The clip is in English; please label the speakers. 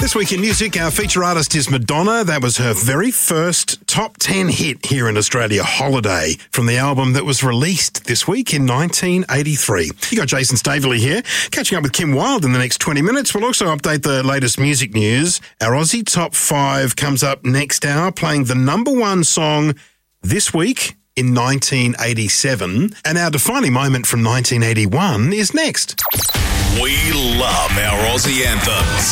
Speaker 1: This week in music, our feature artist is Madonna. That was her very first top 10 hit here in Australia, Holiday, from the album that was released this week in 1983. You got Jason Staveley here, catching up with Kim Wilde in the next 20 minutes. We'll also update the latest music news. Our Aussie Top 5 comes up next hour, playing the number one song this week in 1987. And our defining moment from 1981 is next.
Speaker 2: We love our Aussie anthems.